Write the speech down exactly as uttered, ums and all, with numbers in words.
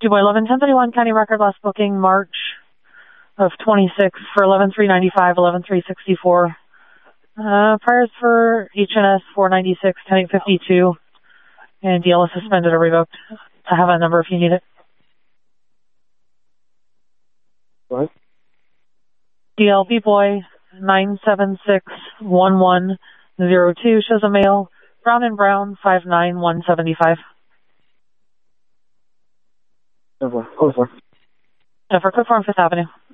DuBois eleven ten thirty-one, county record last booking March of twenty-six for eleven three ninety-five, eleven three sixty-four. Uh, priors for H N S four ninety-six, ten eight fifty-two, and D L is suspended or revoked. I have a number if you need it. What? D L B-Boy nine seven six one one zero two shows a male, brown and brown, five nine one seventy-five. Over. Over. Uh, for Cliff Farm, Fifth Avenue.